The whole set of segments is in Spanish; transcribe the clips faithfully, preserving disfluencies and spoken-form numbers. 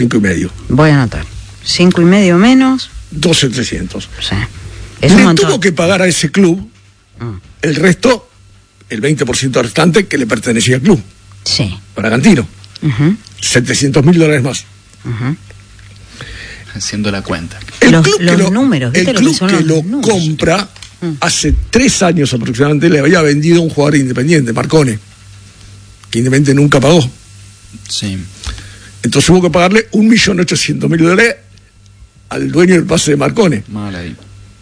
cinco y medio. Voy a anotar. Cinco y medio menos. doce mil trescientos. Sí. Es un Le montón. tuvo que pagar a ese club Mm. el resto, el veinte por ciento restante que le pertenecía al club, Sí. Bragantino. Uh-huh. setecientos mil dólares más. Uh-huh. Haciendo la cuenta. El Los- club que los lo, números, ¿viste el lo que club son que los lo números? compra Mm. hace tres años aproximadamente le había vendido a un jugador independiente, Marcone, que Independiente nunca pagó. Sí. Entonces hubo que pagarle un millón ochocientos mil dólares al dueño del pase de Marcone. Mal ahí.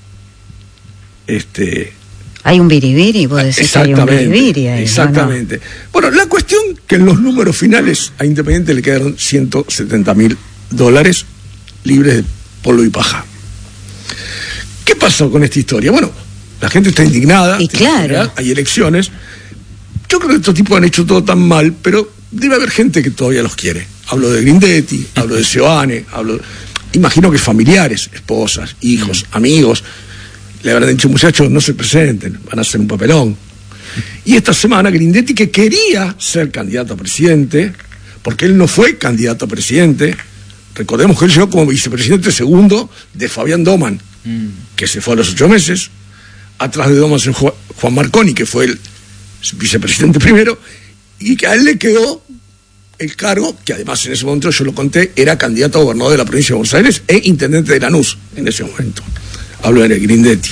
Este, Hay un biribiri, vos decís que hay un exactamente, biribiri ahí, ¿no? exactamente. Bueno, la cuestión que en los números finales a Independiente le quedaron ciento setenta mil dólares libres de polvo y paja. ¿Qué pasó con esta historia? Bueno, la gente está indignada. Y claro. general, hay elecciones. Yo creo que estos tipos han hecho todo tan mal, pero debe haber gente que todavía los quiere. Hablo de Grindetti, hablo de Seoane, hablo, imagino que familiares, esposas, hijos, amigos, le habrán dicho, muchachos, no se presenten, van a hacer un papelón. Y esta semana Grindetti, que quería ser candidato a presidente, porque él no fue candidato a presidente, recordemos que él llegó como vicepresidente segundo de Fabián Doman, Mm. que se fue a los ocho meses, atrás de Doman se fue Juan Marconi, que fue el vicepresidente primero, y que a él le quedó el cargo, que además en ese momento, yo lo conté, era candidato a gobernador de la provincia de Buenos Aires e intendente de Lanús en ese momento. Hablo de Grindetti.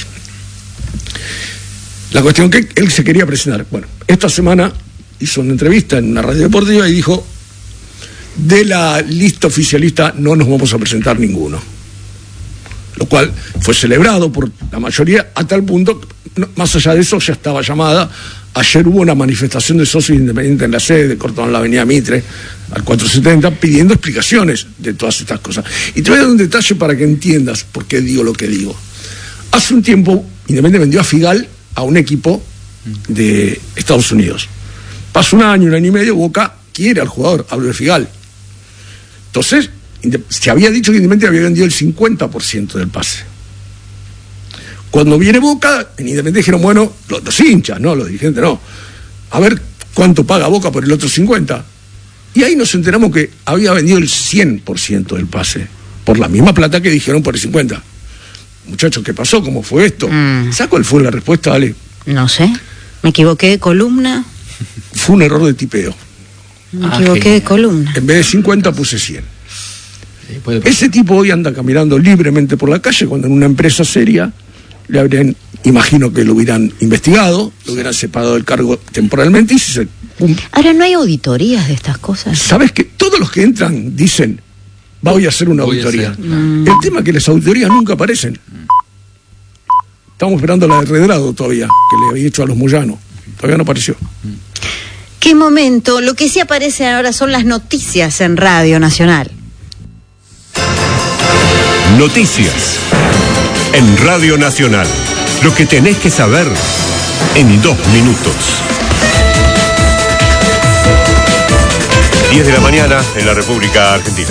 La cuestión que él se quería presentar. Bueno, esta semana hizo una entrevista en una radio deportiva y dijo, de la lista oficialista no nos vamos a presentar ninguno. Lo cual fue celebrado por la mayoría, a tal punto, no, más allá de eso, ya estaba llamada. Ayer hubo una manifestación de socios independientes en la sede, cortaron la avenida Mitre al cuatrocientos setenta, pidiendo explicaciones de todas estas cosas. Y te voy a dar un detalle para que entiendas por qué digo lo que digo. Hace un tiempo, Independiente vendió a Figal a un equipo de Estados Unidos. Pasó un año, un año y medio, Boca quiere al jugador, hablo de Figal. Entonces, se había dicho que Independiente había vendido el cincuenta por ciento del pase. Cuando viene Boca, en Independiente dijeron, bueno, los, los hinchas, no, los dirigentes no. A ver cuánto paga Boca por el otro cincuenta. Y ahí nos enteramos que había vendido el cien por ciento del pase, por la misma plata que dijeron por el cincuenta. Muchachos, ¿qué pasó? ¿Cómo fue esto? Mm. ¿Sabes cuál fue la respuesta, Ale? No sé. Me equivoqué de columna. Fue un error de tipeo. Me Ah, equivoqué de genial. columna. En vez de cincuenta puse cien. Sí, puede pasar. Ese tipo hoy anda caminando libremente por la calle cuando en una empresa seria le habrían, imagino que lo hubieran investigado, lo hubieran separado del cargo temporalmente y si se cumple. Ahora, ¿no hay auditorías de estas cosas? ¿Sabes que todos los que entran dicen, voy a hacer una Voy a auditoría? hacer, Mm. El tema es que las auditorías nunca aparecen. Estamos esperando la de Redrado todavía, que le había hecho a los Moyano. Todavía no apareció. ¿Qué momento? Lo que sí aparece ahora son las noticias en Radio Nacional. Noticias en Radio Nacional. Lo que tenés que saber en dos minutos. diez de la mañana en la República Argentina.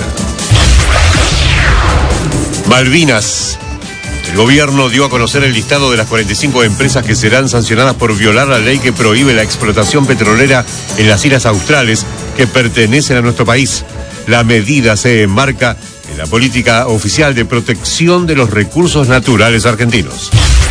Malvinas. El gobierno dio a conocer el listado de las cuarenta y cinco empresas que serán sancionadas por violar la ley que prohíbe la explotación petrolera en las islas australes que pertenecen a nuestro país. La medida se enmarca en la política oficial de protección de los recursos naturales argentinos.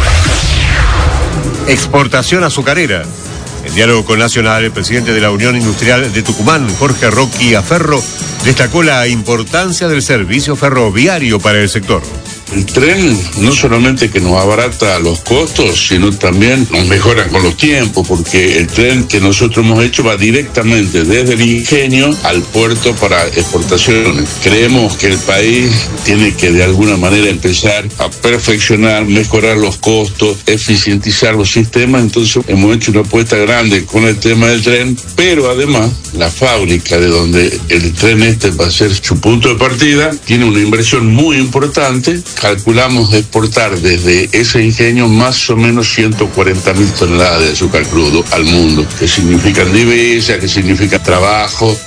Exportación azucarera. En diálogo con Nacional, el presidente de la Unión Industrial de Tucumán, Jorge Rocky Aferro, destacó la importancia del servicio ferroviario para el sector. El tren no solamente que nos abarata los costos, sino también nos mejora con los tiempos, porque el tren que nosotros hemos hecho va directamente desde el ingenio al puerto para exportaciones. Creemos que el país tiene que de alguna manera empezar a perfeccionar, mejorar los costos, eficientizar los sistemas, entonces hemos hecho una apuesta grande con el tema del tren, pero además la fábrica de donde el tren este va a ser su punto de partida tiene una inversión muy importante. Calculamos exportar desde ese ingenio más o menos ciento cuarenta mil toneladas de azúcar crudo al mundo, que significan divisas, que significan trabajo.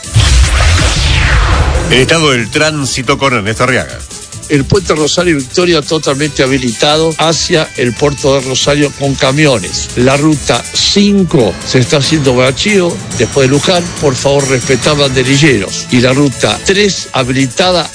El estado del tránsito con Ernesto Arriaga. El puente Rosario Victoria totalmente habilitado hacia el puerto de Rosario con camiones. La ruta cinco se está haciendo bacheo después de Luján, por favor respetar banderilleros. Y la ruta tres habilitada